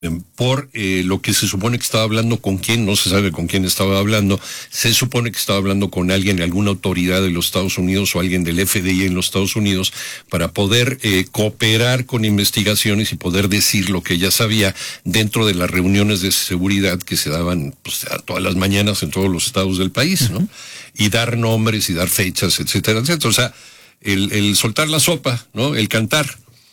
por lo que se supone que estaba hablando con quién, no se sabe con quién estaba hablando, se supone que estaba hablando con alguien, alguna autoridad de los Estados Unidos o alguien del FBI en los Estados Unidos para poder cooperar con investigaciones y poder decir lo que ella sabía dentro de las reuniones de seguridad que se daban pues, a todas las mañanas en todos los estados del país, ¿no? Y dar nombres y dar fechas, etcétera, etcétera. O sea, el soltar la sopa, ¿no? El cantar.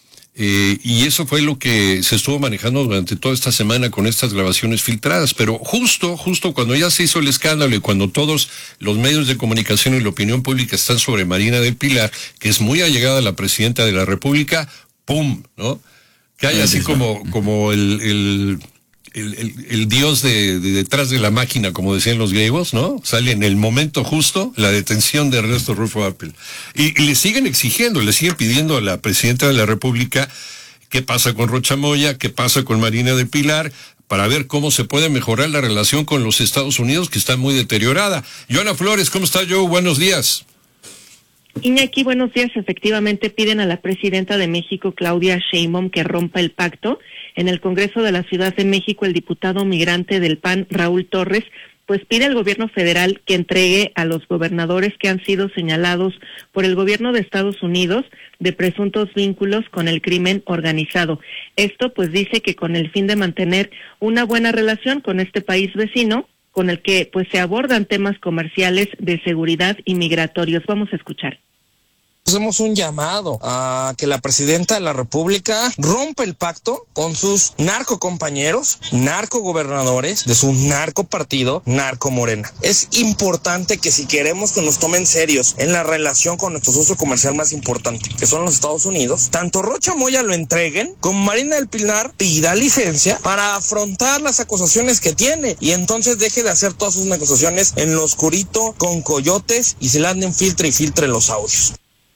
Y eso fue lo que se estuvo manejando durante toda esta semana con estas grabaciones filtradas, pero justo cuando ya se hizo el escándalo y cuando todos los medios de comunicación y la opinión pública están sobre Marina del Pilar, que es muy allegada a la presidenta de la República, ¡pum!, ¿no? Que hay así como el dios de detrás de la máquina, como decían los griegos, ¿no? Sale en el momento justo la detención de Ernesto Rulfo Appel. Y le siguen exigiendo, le siguen pidiendo a la presidenta de la República qué pasa con Rocha Moya, qué pasa con Marina del Pilar, para ver cómo se puede mejorar la relación con los Estados Unidos, que está muy deteriorada. Joana Flores, ¿cómo está, Joe? Buenos días. Iñaki, buenos días. Efectivamente, piden a la presidenta de México, Claudia Sheinbaum, que rompa el pacto. En el Congreso de la Ciudad de México, el diputado migrante del PAN, Raúl Torres, pues pide al gobierno federal que entregue a los gobernadores que han sido señalados por el gobierno de Estados Unidos de presuntos vínculos con el crimen organizado. Esto, pues, dice que con el fin de mantener una buena relación con este país vecino, con el que, pues, se abordan temas comerciales, de seguridad y migratorios. Vamos a escuchar. Hacemos un llamado a que la presidenta de la República rompa el pacto con sus narcocompañeros, narcogobernadores de su narcopartido, Narco Morena. Es importante que si queremos que nos tomen serios en la relación con nuestro socio comercial más importante, que son los Estados Unidos, tanto Rocha Moya lo entreguen, como Marina del Pilar pida licencia para afrontar las acusaciones que tiene y entonces deje de hacer todas sus negociaciones en lo oscurito con coyotes y se le anden filtre y filtre los audios.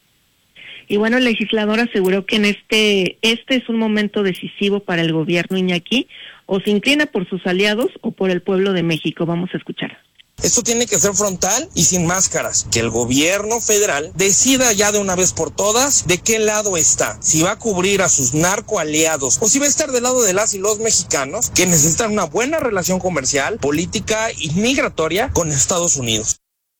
Y bueno, el legislador aseguró que en este es un momento decisivo para el gobierno, Iñaki, o se inclina por sus aliados o por el pueblo de México. Vamos a escuchar. Esto tiene que ser frontal y sin máscaras, que el gobierno federal decida ya de una vez por todas de qué lado está, si va a cubrir a sus narcoaliados o si va a estar del lado de las y los mexicanos que necesitan una buena relación comercial, política y migratoria con Estados Unidos.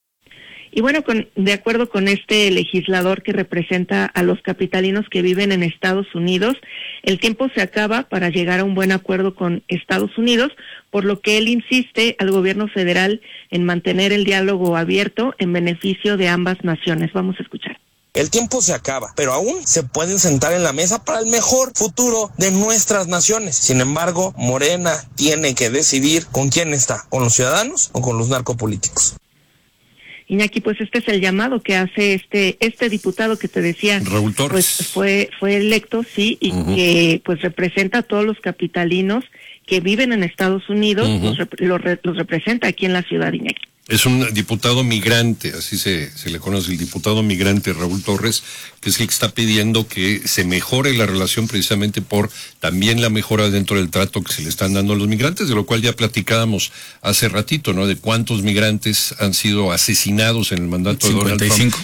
Y bueno, de acuerdo con este legislador que representa a los capitalinos que viven en Estados Unidos, el tiempo se acaba para llegar a un buen acuerdo con Estados Unidos, por lo que él insiste al gobierno federal en mantener el diálogo abierto en beneficio de ambas naciones. Vamos a escuchar. El tiempo se acaba, pero aún se pueden sentar en la mesa para el mejor futuro de nuestras naciones. Sin embargo, Morena tiene que decidir con quién está, con los ciudadanos o con los narcopolíticos. Iñaki, pues este es el llamado que hace este diputado que te decía, Raúl Torres, pues fue electo, sí, y que pues representa a todos los capitalinos que viven en Estados Unidos, los representa aquí en la ciudad, Iñaki. Es un diputado migrante, así se le conoce, el diputado migrante Raúl Torres, que es el que está pidiendo que se mejore la relación precisamente por también la mejora dentro del trato que se le están dando a los migrantes, de lo cual ya platicábamos hace ratito, ¿no? De cuántos migrantes han sido asesinados en el mandato de Donald Trump.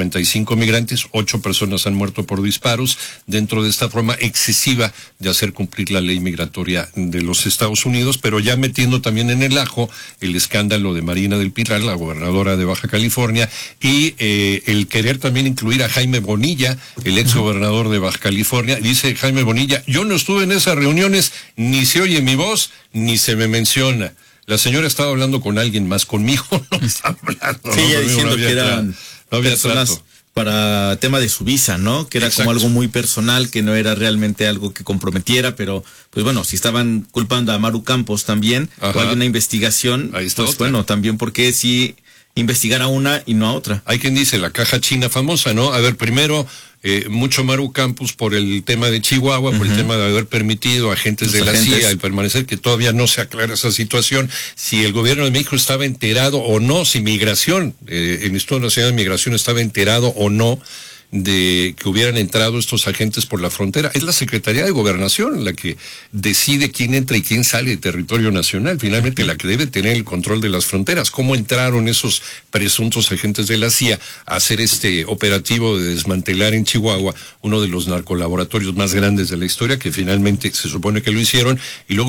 55 migrantes, 8 personas han muerto por disparos dentro de esta forma excesiva de hacer cumplir la ley migratoria de los Estados Unidos, pero ya metiendo también en el ajo el escándalo de Marina del Pilar, la gobernadora de Baja California, y el querer también incluir a Jaime Bonilla, el ex gobernador de Baja California. Dice Jaime Bonilla, yo no estuve en esas reuniones, ni se oye mi voz, ni se me menciona. La señora estaba hablando con alguien más, conmigo no estaba hablando. Sí, ella diciendo que eran personas para tema de su visa, ¿no? Que era Exacto. Como algo muy personal, que no era realmente algo que comprometiera, pero pues bueno, si estaban culpando a Maru Campos también, o hay una investigación, pues otra. Bueno, también porque si investigar a una y no a otra. Hay quien dice la caja china famosa, ¿no? A ver, primero, mucho Maru Campos por el tema de Chihuahua, por el tema de haber permitido a agentes de la CIA el permanecer, que todavía no se aclara esa situación, si el gobierno de México estaba enterado o no, si Migración, el Instituto Nacional de Migración estaba enterado o no, de que hubieran entrado estos agentes por la frontera. Es la Secretaría de Gobernación la que decide quién entra y quién sale de territorio nacional, finalmente la que debe tener el control de las fronteras. ¿Cómo entraron esos presuntos agentes de la CIA a hacer este operativo de desmantelar en Chihuahua uno de los narcolaboratorios más grandes de la historia, que finalmente se supone que lo hicieron, y luego